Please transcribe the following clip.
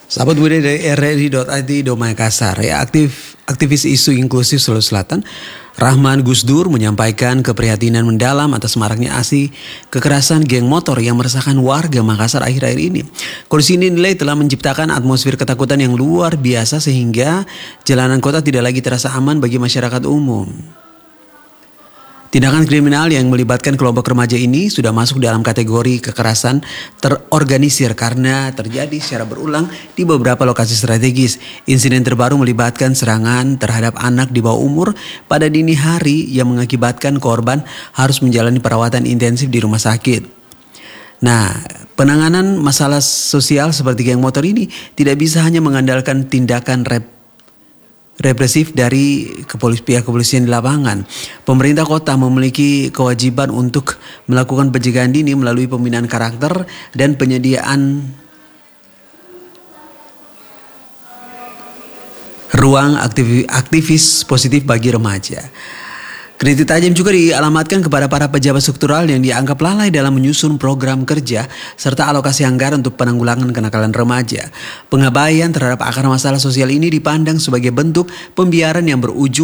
Sahabat muda dari RRI.ID Domai Kasar, ya aktivis isu inklusif Sulawesi Selatan, Rahman Gusdur menyampaikan keprihatinan mendalam atas maraknya aksi kekerasan geng motor yang meresahkan warga Makassar akhir-akhir ini. Kondisi ini dinilai telah menciptakan atmosfer ketakutan yang luar biasa sehingga jalanan kota tidak lagi terasa aman bagi masyarakat umum. Tindakan kriminal yang melibatkan kelompok remaja ini sudah masuk dalam kategori kekerasan terorganisir karena terjadi secara berulang di beberapa lokasi strategis. Insiden terbaru melibatkan serangan terhadap anak di bawah umur pada dini hari yang mengakibatkan korban harus menjalani perawatan intensif di rumah sakit. Nah, penanganan masalah sosial seperti geng motor ini tidak bisa hanya mengandalkan tindakan represif dari pihak kepolisian di lapangan. Pemerintah kota memiliki kewajiban untuk melakukan pencegahan dini melalui pembinaan karakter dan penyediaan ruang aktivis positif bagi remaja. Kritik tajam juga dialamatkan kepada para pejabat struktural yang dianggap lalai dalam menyusun program kerja serta alokasi anggaran untuk penanggulangan kenakalan remaja. Pengabaian terhadap akar masalah sosial ini dipandang sebagai bentuk pembiaran yang berujung